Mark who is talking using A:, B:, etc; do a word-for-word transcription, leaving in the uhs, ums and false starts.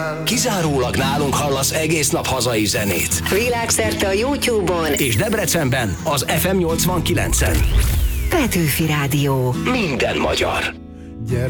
A: Kizárólag nálunk hallasz egész nap hazai zenét.
B: Világszerte a YouTube-on
A: és Debrecenben az ef em nyolcvankilencen.
B: Petőfi Rádió.
A: Minden magyar.
C: Gyere